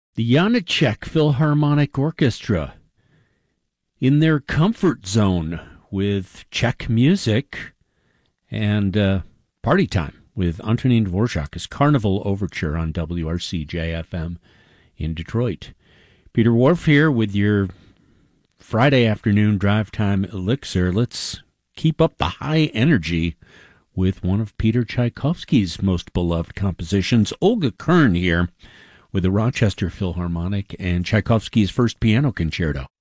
The Janáček Philharmonic Orchestra in their comfort zone with Czech music and Party Time with Antonín Dvořák's Carnival Overture on WRCJ-FM in Detroit. Peter Whorf here with your Friday afternoon drive time elixir. Let's keep up the high energy with one of Peter Tchaikovsky's most beloved compositions. Olga Kern here with the Rochester Philharmonic and Tchaikovsky's First Piano Concerto.